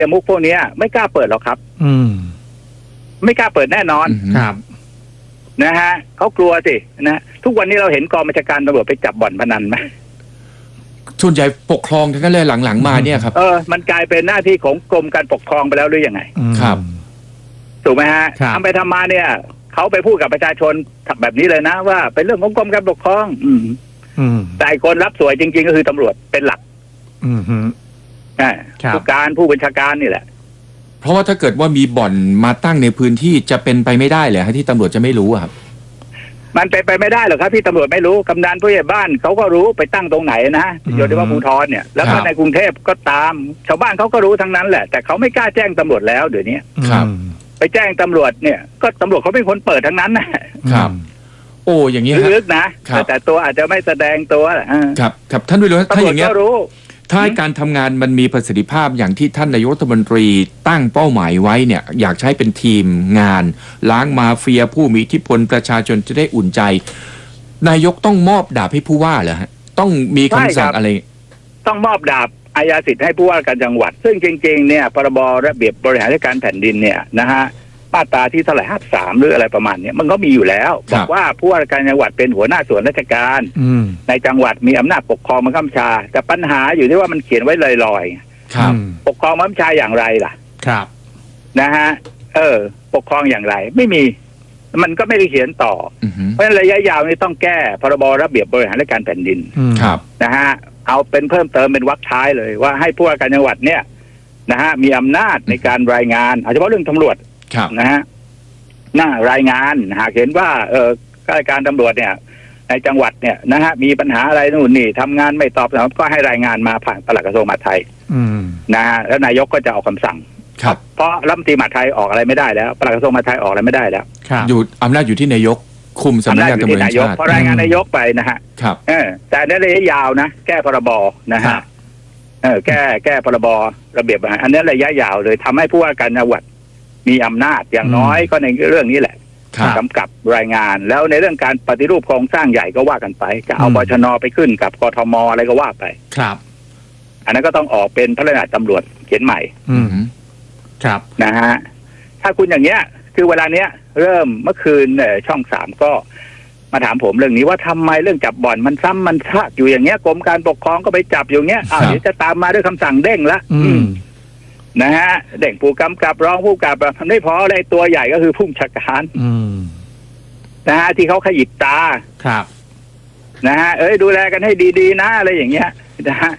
มุกพวกนี้ไม่กล้าเปิดหรอกครับไม่กล้าเปิดแน่นอนครับนะฮะเขากลัวสินะทุกวันนี้เราเห็นกองบัญชาการตำรวจไปจับบ่อนพนันไหมส่วนใหญ่ปกครองทั้งนั้นเลยหลังๆมาเนี่ยครับมันกลายเป็นหน้าที่ของกรมการปกครองไปแล้วหรือยังไงครับถูกไหมฮะทำไปทำมาเนี่ยเขาไปพูดกับประชาชนแบบนี้เลยนะว่าเป็นเรื่องของกรมการปกครองแต่คนรับสวยจริงๆก็คือตำรวจเป็นหลักผู้การผู้บัญชาการนี่แหละเพราะว่าถ้าเกิดว่ามีบ่อนมาตั้งในพื้นที่จะเป็นไปไม่ได้เลยฮะที่ตำรวจจะไม่รู้ครับมันเป็นไปไม่ได้หรอกครับที่ตำรวจไม่รู้กำนันผู้ใหญ่บ้านเขาก็รู้ไปตั้งตรงไหนนะโดยเฉพาะภูธรเนี่ยแล้วก็ในกรุงเทพก็ตามชาวบ้านเขาก็รู้ทั้งนั้นแหละแต่เขาไม่กล้าแจ้งตำรวจแล้วเดี๋ยวนี้ครับไปแจ้งตำรวจเนี่ยก็ตำรวจเขาเป็นคนเปิดทั้งนั้นนะครับโอ้อย่างนี้ลึกนะแต่ตัวอาจจะไม่แสดงตัวครับครับท่านวิโรจน์ถ้าอย่างนี้ถ้าการทำงานมันมีประสิทธิภาพอย่างที่ท่านนายกรัฐมนตรีตั้งเป้าหมายไว้เนี่ยอยากใช้เป็นทีมงานล้างมาเฟียผู้มีอิทธิพลประชาชนจะได้อุ่นใจนายกต้องมอบดาบให้ผู้ว่าเหรอฮะต้องมีคำสั่งอะไรต้องมอบดาบอาญาสิทธิ์ให้ผู้ว่าการจังหวัดซึ่งจริงๆเนี่ยพรบระเบียบบริหารราชการแผ่นดินเนี่ยนะฮะมาตราที่เท่าไหร่53หรืออะไรประมาณนี้มันก็มีอยู่แล้วบอกว่าผู้ว่าราชการจังหวัดเป็นหัวหน้าส่วนราชการในจังหวัดมีอำนาจปกครองบังคับบัญชาแต่ปัญหาอยู่ที่ว่ามันเขียนไว้ลอยๆครับปกครองบังคับบัญชาอย่างไรล่ะครับนะฮะปกครองอย่างไรไม่มีมันก็ไม่ได้เขียนต่อเพราะฉะนั้นระยะยาวนี่ต้องแก้พรบระเบียบบริหารราชการแผ่นดินครับนะฮะเอาเป็นเพิ่มเติมเป็นวรรคท้ายเลยว่าให้ผู้ว่าการจังหวัดเนี่ยนะฮะมีอำนาจในการรายงานเฉพาะเรื่องตำรวจนะฮะรายงานหากเห็นว่าข้าราชการตำรวจเนี่ยในจังหวัดเนี่ยนะฮะมีปัญหาอะไรนู่นนี่ทำงานไม่ตอบสนองก็ให้รายงานมาผ่านปลัดกระทรวงมหาดไทยนะฮะแล้วนายกก็จะออกคำสั่งเพราะรัฐมนตรีมหาดไทยออกอะไรไม่ได้แล้วปลัดกระทรวงมหาดไทยออกอะไรไม่ได้แล้วอยู่อำนาจอยู่ที่นายกคุมสำนักงานตำรวจแห่งชาติพอรายงานนายกไปนะฮะครับแต่ในระยะยาวนะแก้พรบนะฮะแก้พรบระเบียบอันนี้ระยะยาวเลยทำให้ผู้ว่าการจังหวัดมีอำนาจอย่างน้อยก็ในเรื่องนี้แหละกำกับรายงานแล้วในเรื่องการปฏิรูปโครงสร้างใหญ่ก็ว่ากันไปจะเอาบชน.ไปขึ้นกับกทม.อะไรก็ว่าไปครับอันนั้นก็ต้องออกเป็นพระราชบัญญัติตำรวจเขียนใหม่ครับนะฮะถ้าคุณอย่างเงี้ยคือเวลาเนี้ยเริ่มเมื่อคืนช่อง3ก็มาถามผมเรื่องนี้ว่าทำไมเรื่องจับบ่อนมันซ้ำมันซากอยู่อย่างเงี้ยกรมการปกครองก็ไปจับอยู่เงี้ยเดี๋ยวจะตามมาด้วยคำสั่งเด้งละนะฮะเด้งผู้กำกับรองผู้กำกับไม่พออะไรตัวใหญ่ก็คือผู้บัญชาการนะฮะที่เขาขยิบตาครับนะฮะดูแลกันให้ดีๆนะอะไรอย่างเงี้ยนะฮะ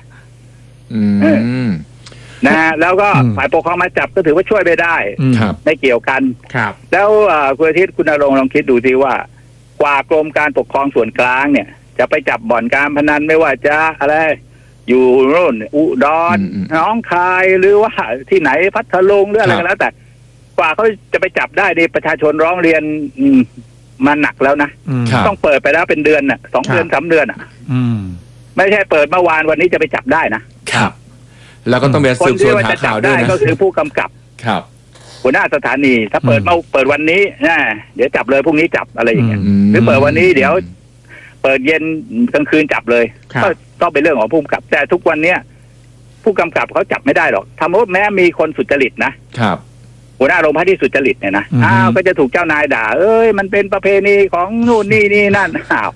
นะฮะแล้วก็ฝ่ายปกครองมาจับก็ถือว่าช่วยไม่ได้ไม่เกี่ยวกันครับแล้วคุณอาทิตย์คุณณรงค์ลองคิดดูสิว่ากว่ากรมการปกครองส่วนกลางเนี่ยจะไปจับบ่อนการพนันไม่ว่าจะอะไรอยู่โน่นอุดรหนองคายหรือว่าที่ไหนพัทลุงหรืออะไรก็แล้วแต่กว่าเขาจะไปจับได้นี่ประชาชนร้องเรียนมาหนักแล้วนะต้องเปิดไปแล้วเป็นเดือนน่ะ2 เดือน 3 เดือนอ่ะไม่ใช่เปิดเมื่อวานวันนี้จะไปจับได้นะครับแล้วก็ต้องมีสืบสวนหาข่าวด้วยนะก็คือผู้กำกับครับหัวหน้าสถานีถ้าเปิดวันนี้นะเดี๋ยวจับเลยพรุ่งนี้จับอะไรอย่างเงี้ยหรือเปิดวันนี้เดี๋ยวเปิดเย็นกลางคืนจับเลยก็เป็นเรื่องของผู้กำกับแต่ทุกวันเนี้ยผู้กำกับเขาจับไม่ได้หรอกทำว่าแม้มีคนสุจริตนะครับหัวหน้าโรงพักที่สุจริตเนี่ยนะก็จะถูกเจ้านายด่ามันเป็นประเพณีของนู่นนี่นั่น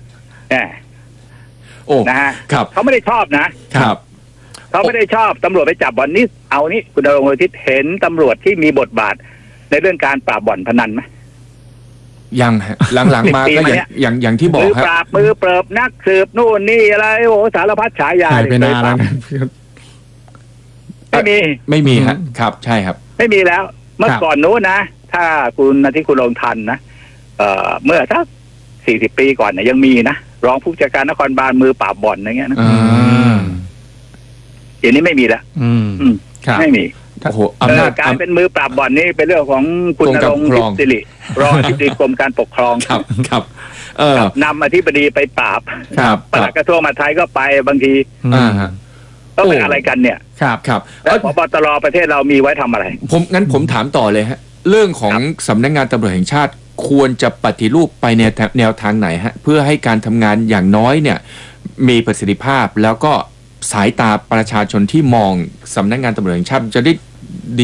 นะฮะเขาไม่ได้ชอบนะครับเขาไม่ได้ชอบตำรวจไปจับบ่อนนี้เอานี่คุณณรงค์ทิศเห็นตำรวจที่มีบทบาทในเรื่องการปราบบ่อนพนันไหมยังหลังๆมาก็อย่างที่บอกครับปราบมือเปิบนักสืบนู่นนี่อะไรโอ้สารพัดฉายาไปนานแล้วไม่มีครับใช่ครับไม่มีแล้วเมื่อก่อนนู้นนะถ้าคุณอาทิตย์คุณลงทันนะเมื่อสัก40 ปีก่อนเนี่ยยังมีนะรองผู้จัดการนครบาลมือปราบบ่อนอย่างเงี้ยนะเดี๋ยวนี้ไม่มีแล้วไม่มีกลายเป็นมือปราบบ่อนนี่เป็นเรื่องของคุณณรงค์ทิพย์สิริรองอธิบดีกรมการปกครองครับนำอธิบดีไปปราบปลัดกระทรวงมหาดไทยก็ไปบางทีต้องเป็นอะไรกันเนี่ยครับแล้วผบ.ตร.ประเทศเรามีไว้ทำอะไรผมถามต่อเลยฮะเรื่องของสำนักงานตำรวจแห่งชาติควรจะปฏิรูปไปในแนวทางไหนฮะเพื่อให้การทำงานอย่างน้อยเนี่ยมีประสิทธิภาพแล้วก็สายตาประชาชนที่มองสำนักงานตำรวจแห่งชาติจะได้ดี